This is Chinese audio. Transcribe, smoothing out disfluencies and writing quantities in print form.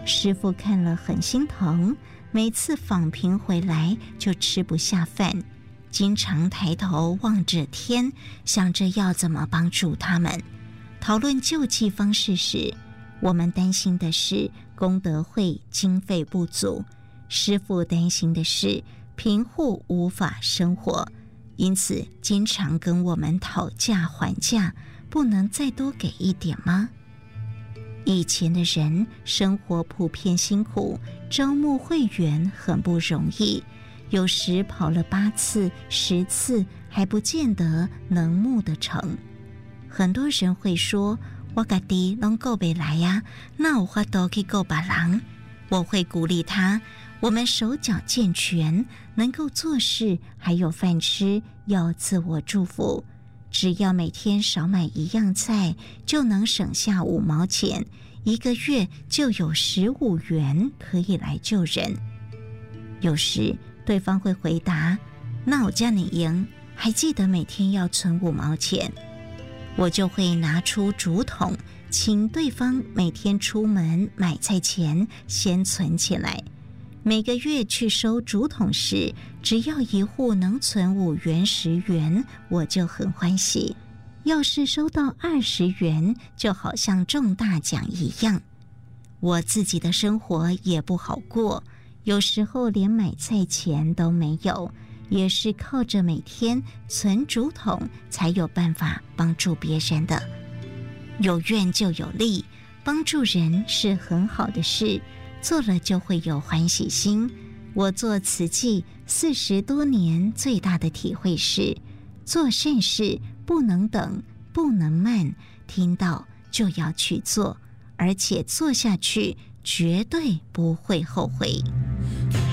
师父看了很心疼，每次访贫回来就吃不下饭，经常抬头望着天，想着要怎么帮助他们。讨论救济方式时，我们担心的是功德会经费不足，师父担心的是贫户无法生活，因此经常跟我们讨价还价，不能再多给一点吗？以前的人生活普遍辛苦，招募会员很不容易，有时跑了8次、10次还不见得能募得成。很多人会说，我自己都顾不来呀，那有法度去顾别人？我会鼓励他，我们手脚健全，能够做事，还有饭吃，要自我祝福。只要每天少买1样菜，就能省下5毛钱，1个月就有15元可以来救人。有时对方会回答，那我叫你赢，还记得每天要存5毛钱。我就会拿出竹筒，请对方每天出门买菜前先存起来，每个月去收竹筒时，只要一户能存5元10元，我就很欢喜。要是收到20元，就好像中大奖一样。我自己的生活也不好过，有时候连买菜钱都没有，也是靠着每天存竹筒才有办法帮助别人的。有愿就有力，帮助人是很好的事，做了就会有欢喜心。我做慈济40多年，最大的体会是，做善事不能等，不能慢，听到就要去做，而且做下去绝对不会后悔。